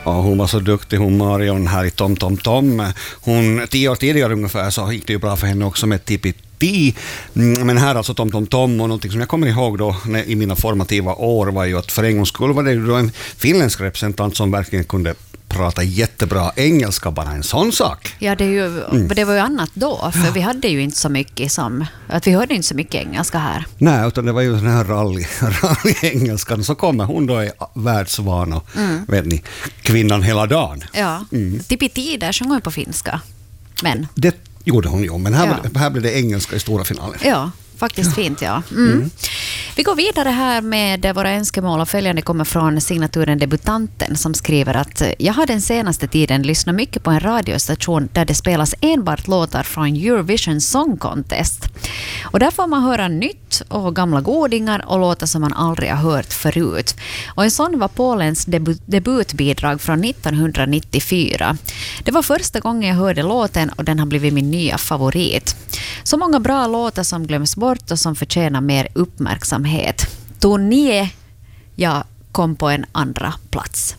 Ja, hon var så duktig, hon Marion här i Tom Tom Tom. Hon, 10 år tidigare ungefär så gick det ju bra för henne också med Tippi. Men här alltså Tom Tom Tom, och någonting som jag kommer ihåg då i mina formativa år var ju att för en gångs skull var det ju då en finländsk representant som verkligen kunde prata jättebra engelska, bara en sån sak. Ja, det var ju annat då, för vi hade ju inte så mycket vi hörde inte så mycket engelska här. Nej, utan det var ju den här rally-engelskan. Så kommer hon då är världsvan och vet ni, kvinnan hela dagen. Ja, Tippi där sjöng hon på finska. Men det gjorde hon ju, men här blev det engelska i stora finalen. Ja, faktiskt fint, ja. Vi går vidare här med våra önskemål, och följande kommer från signaturen Debutanten som skriver att jag har den senaste tiden lyssnat mycket på en radiostation där det spelas enbart låtar från Eurovision Song Contest. Och där får man höra nytt och gamla godingar och låtar som man aldrig har hört förut. Och en sån var Polens debutbidrag från 1994. Det var första gången jag hörde låten och den har blivit min nya favorit. Så många bra låtar som glöms bort och som förtjänar mer uppmärksamhet. Tournier, jag kom på en andra plats.